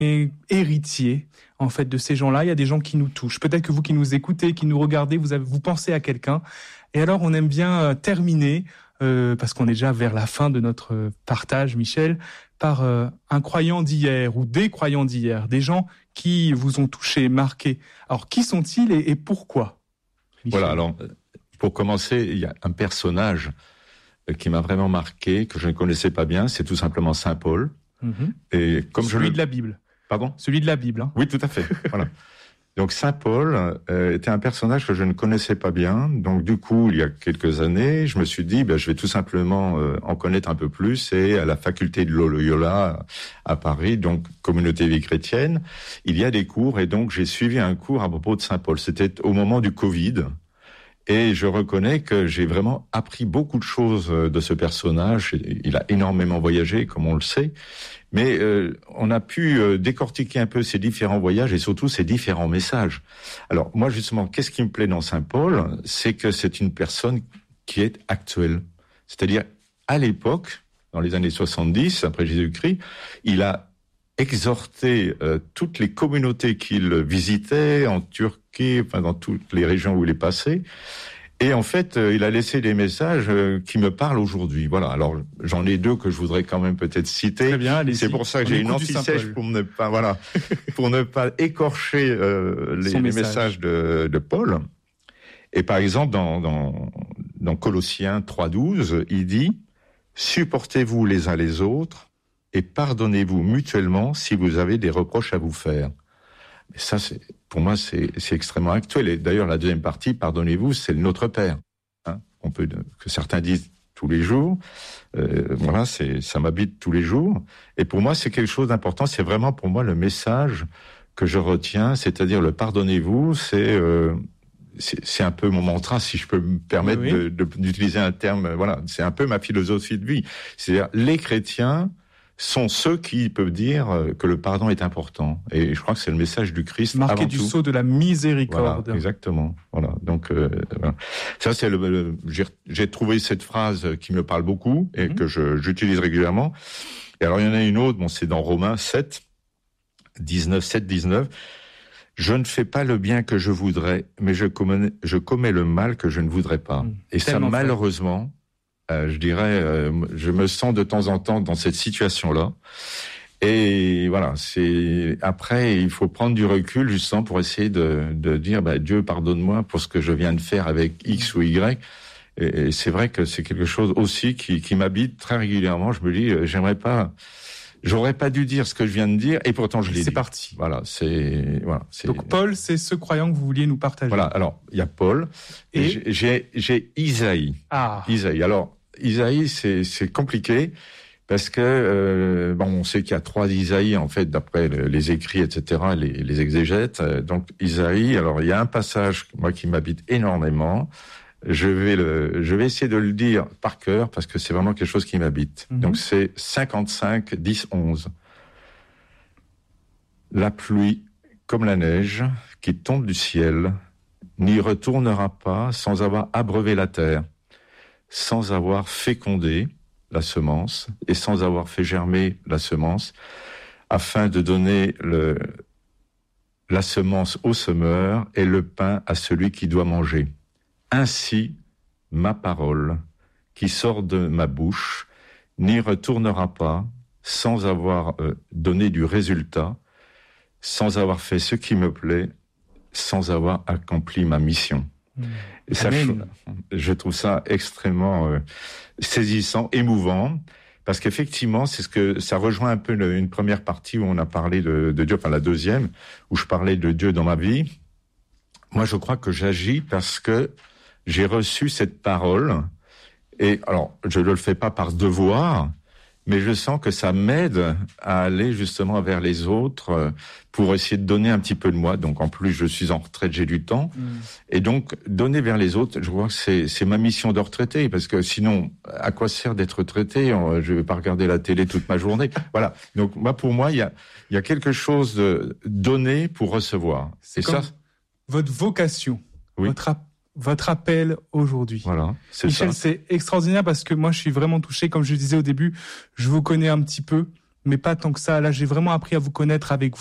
est héritier, en fait, de ces gens-là. Il y a des gens qui nous touchent. Peut-être que vous qui nous écoutez, qui nous regardez, vous pensez à quelqu'un. Et alors, on aime bien terminer, parce qu'on est déjà vers la fin de notre partage, Michel, par un croyant d'hier ou des croyants d'hier, des gens qui vous ont touché, marqué. Alors, qui sont-ils et pourquoi, Michel? Voilà, alors, pour commencer, il y a un personnage qui m'a vraiment marqué, que je ne connaissais pas bien, c'est tout simplement Saint Paul. Et comme Celui de la Bible. Pardon ? Celui de la Bible. Hein. Oui, tout à fait. Voilà. Donc Saint Paul était un personnage que je ne connaissais pas bien. Donc du coup, il y a quelques années, je me suis dit, je vais tout simplement en connaître un peu plus. Et à la faculté de Loyola à Paris, donc communauté vie chrétienne, il y a des cours. Et donc j'ai suivi un cours à propos de Saint Paul. C'était au moment du Covid. Et je reconnais que j'ai vraiment appris beaucoup de choses de ce personnage. Il a énormément voyagé, comme on le sait. Mais on a pu décortiquer un peu ces différents voyages et surtout ces différents messages. Alors moi, justement, qu'est-ce qui me plaît dans Saint Paul ? C'est que c'est une personne qui est actuelle. C'est-à-dire, à l'époque, dans les années 70, après Jésus-Christ, il a exhorté toutes les communautés qu'il visitait en Turquie, enfin dans toutes les régions où il est passé. Et en fait, il a laissé des messages qui me parlent aujourd'hui. Voilà. Alors, j'en ai deux que je voudrais quand même peut-être citer. Très bien, allez-y. C'est pour ça que j'ai une anti-sèche pour ne pas, voilà, pour ne pas écorcher les messages de Paul. Et par exemple, dans Colossiens 3:12, il dit « Supportez-vous les uns les autres et pardonnez-vous mutuellement si vous avez des reproches à vous faire. » Et ça, pour moi, c'est extrêmement actuel. Et d'ailleurs, la deuxième partie, pardonnez-vous, c'est le Notre Père. Hein, que certains disent tous les jours. Voilà, ça m'habite tous les jours. Et pour moi, c'est quelque chose d'important. C'est vraiment pour moi le message que je retiens, c'est-à-dire le pardonnez-vous. C'est un peu mon mantra, si je peux me permettre d'utiliser un terme. Voilà, c'est un peu ma philosophie de vie. C'est-à-dire, les chrétiens sont ceux qui peuvent dire que le pardon est important. Et je crois que c'est le message du Christ. Marqué avant du tout. sceau de la miséricorde. Voilà, exactement. Voilà. Donc, voilà. Ça, c'est j'ai trouvé cette phrase qui me parle beaucoup et que j'utilise régulièrement. Et alors, il y en a une autre, c'est dans Romains 7:19. Je ne fais pas le bien que je voudrais, mais je commets le mal que je ne voudrais pas. Et ça, malheureusement, je dirais, je me sens de temps en temps dans cette situation-là. Et voilà, après, il faut prendre du recul justement pour essayer de dire, Dieu, pardonne-moi pour ce que je viens de faire avec X ou Y. Et c'est vrai que c'est quelque chose aussi qui m'habite très régulièrement. Je me dis, j'aurais pas dû dire ce que je viens de dire, et pourtant je l'ai dit. C'est parti. Voilà, Donc Paul, c'est ce croyant que vous vouliez nous partager. Voilà, alors, il y a Paul, et j'ai Isaïe. Isaïe. Alors, Isaïe, c'est compliqué, parce que, on sait qu'il y a 3 Isaïe, en fait, d'après les écrits, etc., les exégètes. Donc, Isaïe, alors, il y a un passage, moi, qui m'habite énormément. Je vais essayer de le dire par cœur parce que c'est vraiment quelque chose qui m'habite. Donc c'est 55, 10, 11. La pluie, comme la neige, qui tombe du ciel, n'y retournera pas sans avoir abreuvé la terre, sans avoir fécondé la semence et sans avoir fait germer la semence, afin de donner la semence au semeur et le pain à celui qui doit manger. Ainsi, ma parole, qui sort de ma bouche, n'y retournera pas sans avoir donné du résultat, sans avoir fait ce qui me plaît, sans avoir accompli ma mission. Et ça, je trouve ça extrêmement saisissant, émouvant, parce qu'effectivement, ça rejoint un peu une première partie où on a parlé de Dieu, enfin la deuxième, où je parlais de Dieu dans ma vie. Moi, je crois que j'agis parce que j'ai reçu cette parole, et alors, je ne le fais pas par devoir, mais je sens que ça m'aide à aller justement vers les autres pour essayer de donner un petit peu de moi. Donc, en plus, je suis en retraite, j'ai du temps. Et donc, donner vers les autres, je crois que c'est ma mission de retraité, parce que sinon, à quoi sert d'être retraité ? Je ne vais pas regarder la télé toute ma journée. Voilà. Donc, pour moi, il y a quelque chose de donner pour recevoir. C'est comme votre vocation, votre appel aujourd'hui. Voilà, Michel, c'est extraordinaire parce que moi, je suis vraiment touché. Comme je disais au début, je vous connais un petit peu. mais pas tant que ça. Là, j'ai vraiment appris à vous connaître avec